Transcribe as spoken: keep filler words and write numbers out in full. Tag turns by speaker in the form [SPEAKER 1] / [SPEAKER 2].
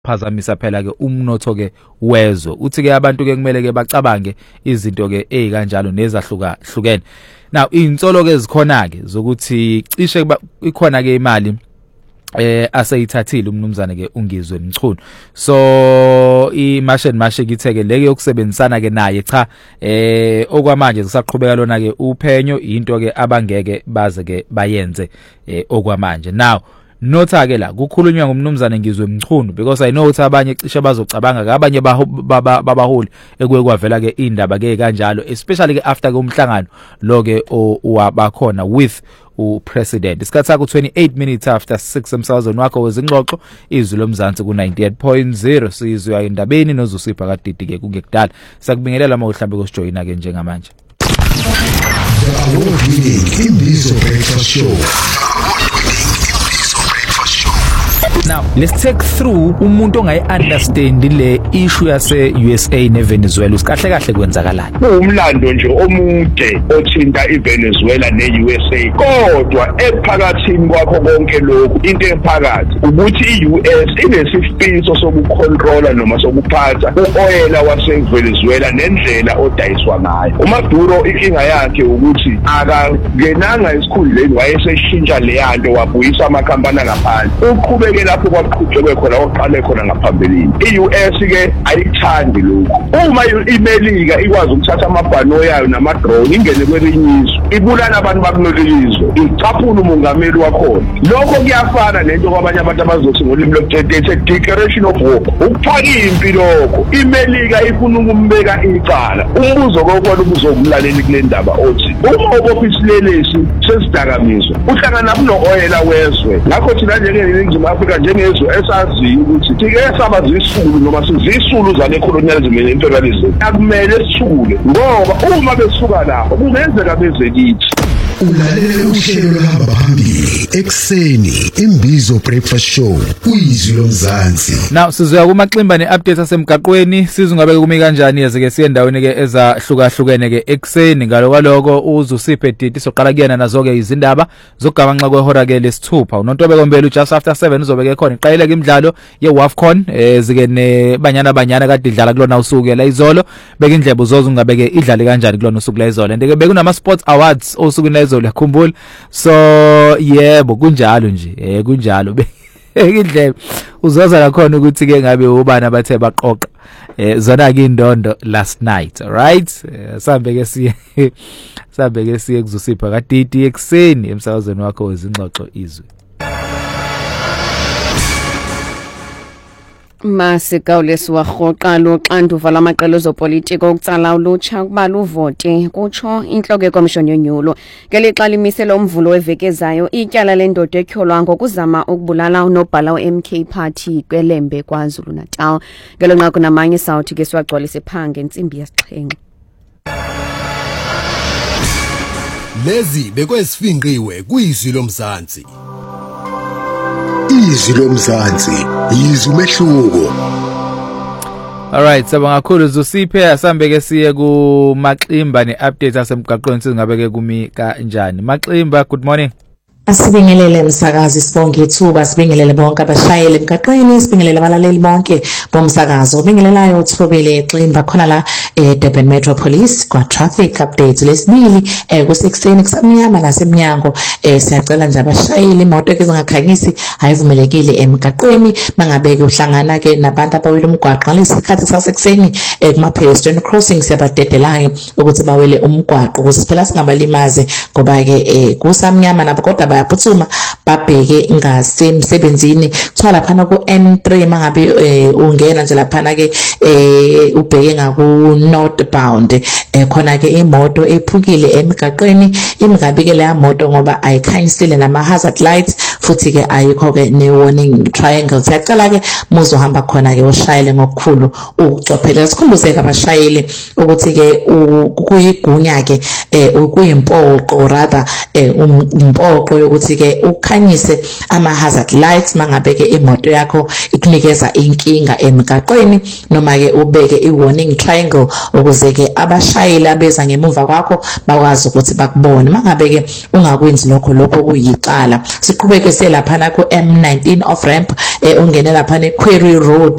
[SPEAKER 1] phazamisa phela ke umnotho ke wezwe. Uthi ke abantu ke kumele ke bacabange izinto ke ezikanjalo nezahluka hlukene. Now insolo ke zikhona ke zokuthi cishe ikhona ke imali eh aseyithathile umnumzane ke ungizwe Mchunu. So i Masheni Mashe ngitheke leke yokusebenzisana ke naye cha eh okwamanje kusaqhubeka lona ke uphenyo into ke abangeke baze ke bayenze eh okwamanje. Now notha ke la kukhulunywa ngomnumzane ngizwe Mchunu because I know ukuthi abanye cishe bazocabanga ke abanye babaholi ekwe kwavela ke indaba ke kanjalo especially ke after ke umhlangano lo ke owabakhona with upresident. Isikhathi sakho twenty-eight minutes after six emsakazweni wakho wezingxoxo izwi lomzansi ku ninety-eight point zero sizwe indabeni nozusipha kadidi ke kungekudala. Sakubingelela uma uhlambe kosijoyina ke njengamanje.
[SPEAKER 2] Imbizo Breakfast Show.
[SPEAKER 1] Now let's take through umuntu ongayi understand le issue yase U S A ne Venezuela usikahle kahle kwenzakalani.
[SPEAKER 3] Umlando nje omude othinta iVenezuela ne U S A kodwa ephakathini kwakho konke lokhu into ephakathi ukuthi iU S inesifiso sokucontrola noma sokuphatha uoyela waseVenezuela nendlela odayiswa ngayo. uMaduro inkinga yakhe ukuthi akangenanga esikhundleni wayeseshintsha le yanto wabuyisa amakhampani ngaphandle. Uqhubeke lapho kwaqhubeka khona oqale khona ngaphambilini. iU S ke ayithandi lokho. Uma iMelika ikwazi ukuthatha amabhano yayo nama-drone ingene kwelinye izwe ibulala abantu bakulelizwe icaphula umongameli wakhona. Lokho kuyafana nento kwabanye abantu abazothi ngolimi lokuthethe declaration of war ukuphaka impi lokho. iMelika ifuna ukumbeka icala. Umbuzo kokwalo ubuzomlaleli kule ndaba othi uma ubophisilelesi sesidakamizwa uhlangana noOyela wezwe. Ngakho thina njengeNingizimu Afrika njengezwe esaziyo ukuthi sike saba zisulu noma sizisulu zale colonialism ne imperialism akumele sithule ngoba uma besuka lapho kungenzeka beze kithi.
[SPEAKER 2] Ulalele uhlelo lohamba phambili ekseni Imbizo Breakfast Show uyizwi lomzansi.
[SPEAKER 1] Now sizoya kumaximba neupdate asemgaqweni sizungabe kumi kanjani yaze ke siye endaweni ke ezahlukahlukene ke ekseni ngalo kwaloko uzusiphe didi soqala kuyena nazo ke izindaba zokugabanxa kwehora ke lesithupha. UNontobe Kombela just after seven uzobeke khona iqayile ke imidlalo yeWAFCON ezike nebanyana banyana kade idlala kulona usuku la izolo beka indlebe uzoza ungabeke idlale kanjani kulona usuku la izolo ndeke bekunama sports awards osuku la izolo yakhumbula. So yebo kunjalo nje eh kunjalo indlebe uzoza la khona ukuthi ke ngabe ubani abathe baqoqa eh zona ke indondo last night. All right, sambe ke siye sambe ke siye kuzusipha kadidi ekseni emsakazweni wakho wezingxoxo izwi.
[SPEAKER 4] Masikawulesi warhoqa lo xanduva lamaqela ezopolitiko okutsala ulutsha kuba luvote kutsho inhloko yekomishoni yonyulo ngelixa limisela umvulo wevekezayo ityala lendoda etyholwa ngokuzama ukubulala unobhala we-M K Party kwelembe kwaZulu Natal. Ngelo nqaku namanye sawuthi ke siwagcwalise phange intsimbi yesixhenxe.
[SPEAKER 2] Lezi bekwesifinqiwe kuyizwi lomzansi. Izwi lomzansi izwi umehluko.
[SPEAKER 1] All right, sabanga kakhulu uzusiphe asambe ke siye ku Maximba neupdate asemgaqweni singabe ke kumi kanjani. Maximba, good morning.
[SPEAKER 5] Asibingelele msakazi sibonge ithuba sibingelele bonke abashayeli emgaqweni sibingelele abalaleli bonke bomsakazo obingelelayo uthobele eximba khona la eDurban Metro Police kwa traffic updates lesibili eh ku sixteen kusamnyama nasemnyango eh siyacela nje abashayeli imoto ezingakhanyisi ayivumelekile emgaqweni mangabeke uhlangana ke nabantu abawela umgwaqo lesikhathi sasekuseni eh kuma pedestrian crossings yabadedelayo ukuthi bawele umgwaqo ukuze phela singabalimaze ngoba ke eh kusamnyama nabo kodwa bayaphuthuma babheke ngasemsebenzini kuthiwa laphana ku N three mangabe ungena nje laphana ke eh ubheke ngaku northbound eh khona ke imoto ephukile emgaqweni imingabike le moto ngoba ayikhanyisile nama hazard lights futhi ke ayikho ke ne warning triangle. Siyacela ke muzohamba khona ke ushayele ngokukhulu ukucophelela sikhumbuzeke abashayeli ukuthi ke kuyigunya ke eh kuyimpoqo rather eh umpoqo yokuthi ke ukhanyise ama hazard lights mangabe ke imoto yakho ikunikeza inkinga emgaqweni noma ke ubeke i warning triangle ukuze ke abashayeli abeza ngemuva kwakho bakwazi ukuthi bakubone mangabe ke ungakwenzi lokho lokho kuyicala. Siqhubeke bese lapha ku M nineteen off ramp ungene lapha ne Quarry Road